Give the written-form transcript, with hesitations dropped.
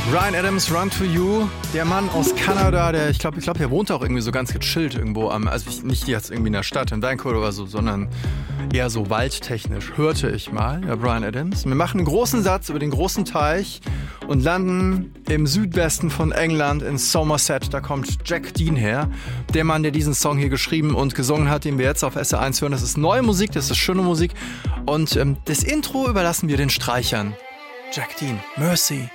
Bryan Adams, Run to You, der Mann aus Kanada, der, ich glaube, der wohnt auch irgendwie so ganz gechillt irgendwo also nicht jetzt irgendwie in der Stadt, in Vancouver oder so, sondern eher so waldtechnisch, hörte ich mal, der Bryan Adams. Wir machen einen großen Satz über den großen Teich und landen im Südwesten von England in Somerset. Da kommt Jack Dean her, der Mann, der diesen Song hier geschrieben und gesungen hat, den wir jetzt auf SR1 hören. Das ist neue Musik, das ist schöne Musik und das Intro überlassen wir den Streichern. Jack Dean, Mercy.